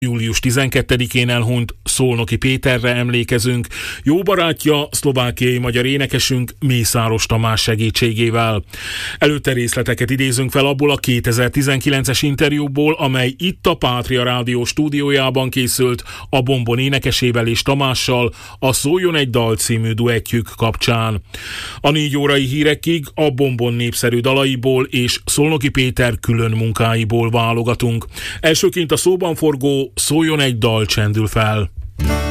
Július 12-én elhunyt Szolnoki Péterre emlékezünk, jó barátja, szlovákiai magyar énekesünk Mészáros Tamás segítségével. Előtte részleteket idézünk fel abból a 2019-es interjúból, amely itt a Pátria Rádió stúdiójában készült a Bombon énekesével és Tamással a Szóljon egy dal című duettjük kapcsán. A 4 órai hírekig a Bombon népszerű dalaiból és Szolnoki Péter külön munkáiból válogatunk. Elsőként a szóban forgó Szóljon egy dal csendül fel.